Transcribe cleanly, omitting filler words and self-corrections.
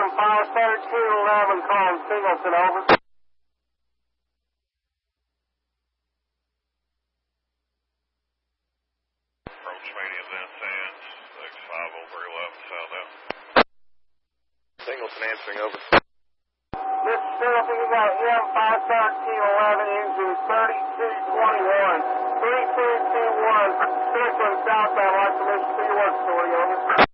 EM53211 calling Singleton, over. Approach medium then sands, 650 south out. Singleton answering, over. Mr. Singleton, you got EM51311, engine 3221. 3221, Strickland southbound, like to listen to your work story, over.